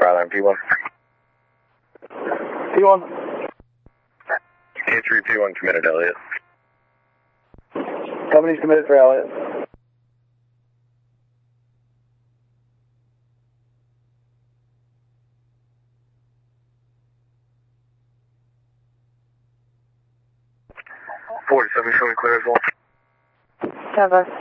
Alarm P1. P1. K3 P1 committed, Elliot. Company's committed for Elliot. Show me clear as well. Douglas.